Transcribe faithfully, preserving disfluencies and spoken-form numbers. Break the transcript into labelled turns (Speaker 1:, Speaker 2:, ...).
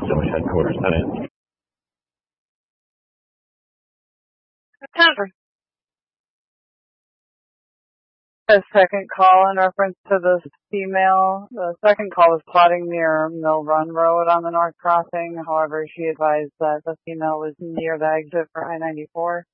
Speaker 1: Village headquarters, that is.
Speaker 2: Counter. A second call in reference to the female. The second call was plotting near Mill Run Road on the North Crossing. However, she advised that the female was near the exit for I ninety-four.